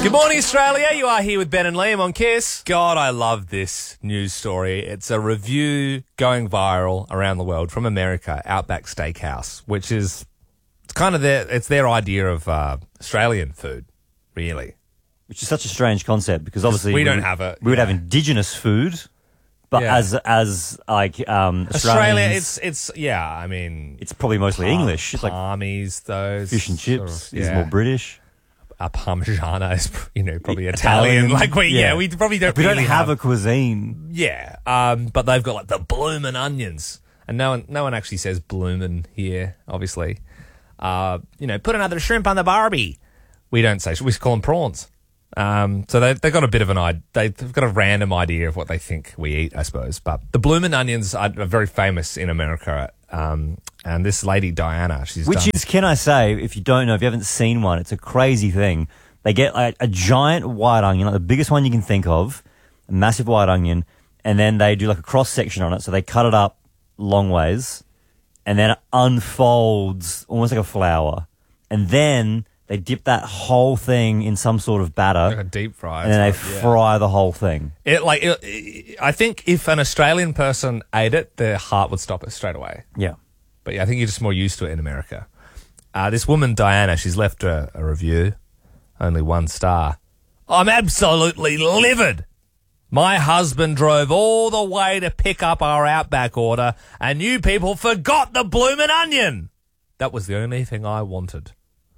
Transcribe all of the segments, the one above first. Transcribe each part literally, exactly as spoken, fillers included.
Good morning, Australia. You are here with Ben and Liam on Kiss. God, I love this news story. It's a review going viral around the world from America, Outback Steakhouse, which is it's kind of their it's their idea of uh, Australian food, really. Which is such a strange concept because obviously we we don't would, have it. We would yeah. have indigenous food, but Yeah. as as like um, Australia, Australians, it's it's yeah. I mean, it's probably mostly palm- English. It's like palmies, those fish and sort chips of- is yeah. more British. A parmigiana is, you know, probably Italian, Italian. Like we, yeah. yeah. we probably don't. We don't really have a cuisine. Yeah, um, but they've got like the bloomin' onions, and no one, no one actually says bloomin' here. Obviously, uh, you know, put another shrimp on the barbie. We don't say. We call them prawns. Um, so they they've got a bit of an idea. They've got a random idea of what they think we eat, I suppose. But the bloomin' onions are, are very famous in America. Um, and this lady Diana, she's Which done, is, can I say, if you don't know, if you haven't seen one, it's a crazy thing. They get like a giant white onion, like the biggest one you can think of, a massive white onion, and then they do like a cross section on it. So they cut it up long ways, and then it unfolds almost like a flower, and then they dip that whole thing in some sort of batter, like a deep fry, and then they yeah. fry the whole thing. It like it, it, I think if an Australian person ate it, their heart would stop it straight away. Yeah. But yeah, I think you're just more used to it in America. Uh, this woman, Diana, she's left a, a review, only one star. I'm absolutely livid. My husband drove all the way to pick up our Outback order, and you people forgot the bloomin' onion. That was the only thing I wanted.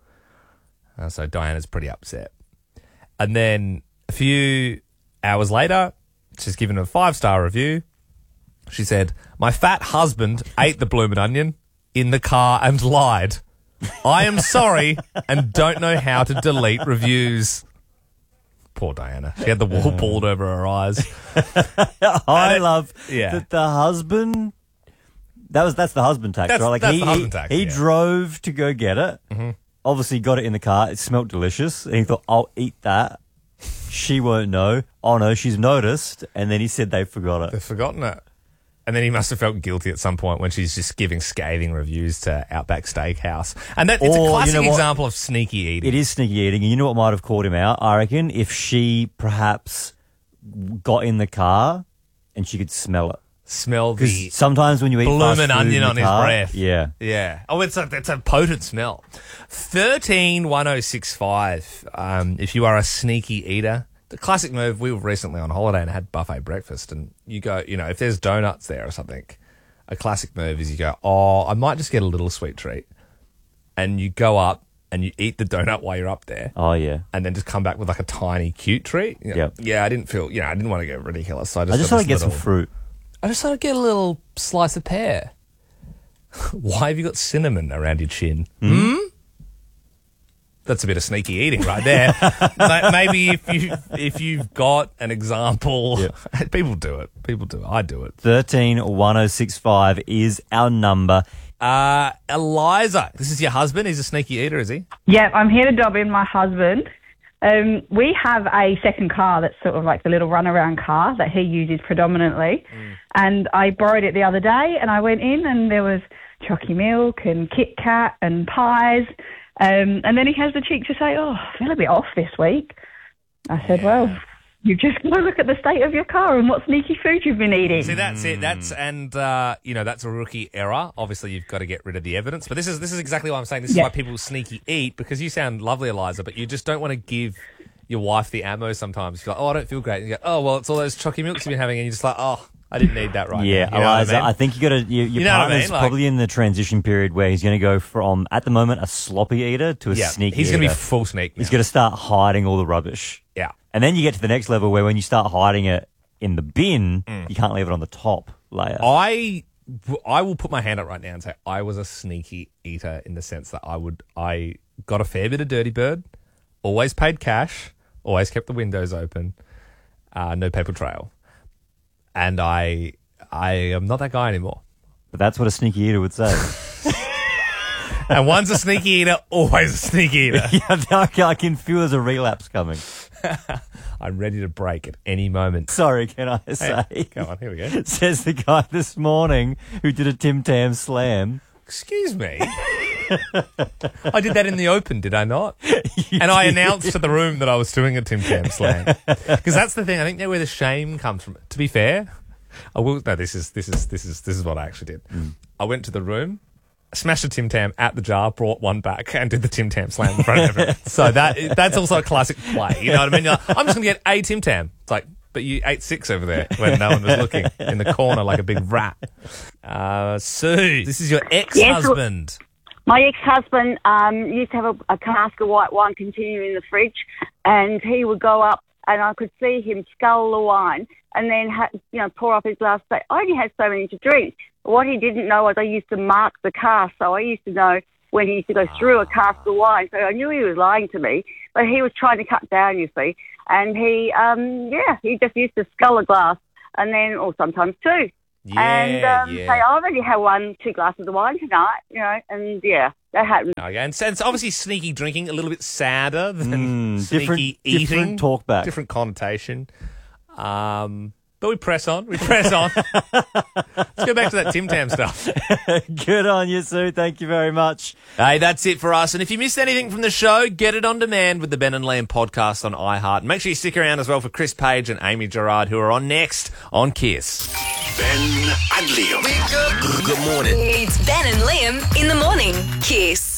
Uh, so Diana's pretty upset. And then a few hours later, she's given a five-star review. She said, my fat husband ate the bloomin' onion in the car and lied. I am sorry and don't know how to delete reviews. Poor Diana. She had the wool pulled over her eyes. I it- love yeah. that the husband. That was that's the husband tax, That's- right? Like that's he, the husband he, tax, he yeah. drove to go get it. Mm-hmm. Obviously, got it in the car. It smelled delicious, and he thought, "I'll eat that." She won't know. Oh no, she's noticed, and then he said they forgot it. They've forgotten it. And then he must have felt guilty at some point when she's just giving scathing reviews to Outback Steakhouse. And that, it's Or, a you classic know what? example of sneaky eating. It is sneaky eating, and you know what might have called him out? I reckon if she perhaps got in the car and she could smell it. Smell the Because sometimes when you eat fast bloomin' food onion in the on his car, breath. yeah. Yeah. Oh, it's a, it's a potent smell. thirteen one oh six five. Um, if you are a sneaky eater, the classic move, we were recently on holiday and had buffet breakfast, and you go, you know, if there's donuts there or something, a classic move is you go, oh, I might just get a little sweet treat. And you go up and you eat the donut while you're up there. Oh yeah. And then just come back with like a tiny cute treat. You know, Yep. Yeah, I didn't feel, you know, I didn't want to get ridiculous. So I just, I just got thought I'd this get some little- fruit. I just thought I'd get a little slice of pear. Why have you got cinnamon around your chin? Hmm? That's a bit of sneaky eating right there. Ma- Maybe if you if you've got an example, Yep. people do it. People do it. I do it. Thirteen one oh six five is our number. Uh, Eliza, this is your husband. He's a sneaky eater, is he? Yeah, I'm here to dob in my husband. Um, we have a second car that's sort of like the little runaround car that he uses predominantly. Mm. And I borrowed it the other day and I went in and there was Chocky Milk and Kit Kat and pies. Um, and then he has the cheek to say, oh, I feel a bit off this week. I said, well, you've just got to look at the state of your car and what sneaky food you've been eating. See, that's it. That's and uh, you know that's a rookie error. Obviously, you've got to get rid of the evidence. But this is this is exactly why I'm saying this is Yeah. why people sneaky eat, because you sound lovely, Eliza, but you just don't want to give your wife the ammo. Sometimes you're like, oh, I don't feel great. And you go, oh, well, it's all those Chocky Milks you've been having, and you're just like, oh, I didn't need that right Yeah, now. You know what Eliza, I mean? I think you got to. Your, your You know what I partner's mean? Like- probably in the transition period where he's going to go from, at the moment, a sloppy eater to a yeah, sneaky he's eater. going to be full sneak. He's now. going to start hiding all the rubbish. Yeah. And then you get to the next level where when you start hiding it in the bin, Mm. you can't leave it on the top layer. I, I will put my hand up right now and say I was a sneaky eater in the sense that I would I got a fair bit of Dirty Bird, always paid cash, always kept the windows open, uh, no paper trail, and I I am not that guy anymore. But that's what a sneaky eater would say. And once a sneaky eater, always a sneaky eater. Yeah, I can- I can feel there's a relapse coming. I'm ready to break at any moment. Sorry, can I say? Hey, come on, here we go. Says the guy this morning who did a Tim Tam slam. Excuse me. I did that in the open, did I not? And I announced to the room that I was doing a Tim Tam slam. Because that's the thing. I think that's where the shame comes from. To be fair, I will. No, this is this is this is this is what I actually did. Mm. I went to the room, smashed a Tim Tam at the jar, brought one back, and did the Tim Tam slam in front of everyone. So that that's also a classic play. You know what I mean? You're like, I'm just going to get a Tim Tam. It's like, but you ate six over there when no one was looking in the corner like a big rat. Uh, Sue, this is your ex-husband. Yes, my ex-husband um, used to have a, a cask of white wine continuing in the fridge, and he would go up, and I could see him scull the wine, and then ha- you know pour off his glass. Say, I only had so many to drink. What he didn't know was I used to mark the cask, so I used to know when he used to go through a cask of wine. So I knew he was lying to me, but he was trying to cut down, you see. And he, um, yeah, he just used to scull a glass, and then, or sometimes two. Yeah, and um, yeah. say, I already had one, two glasses of wine tonight, you know, and yeah, that happened. Okay, and so it's obviously sneaky drinking, a little bit sadder than Mm, sneaky different- eating. different talk back. Different connotation. Um, but we press on. We press on. Let's go back to that Tim Tam stuff. Good on you, Sue. Thank you very much. Hey, that's it for us. And if you missed anything from the show, get it on demand with the Ben and Liam podcast on iHeart. And make sure you stick around as well for Chris Page and Amy Gerard, who are on next on Kiss. Ben and Liam. Good morning. It's Ben and Liam in the morning. Kiss.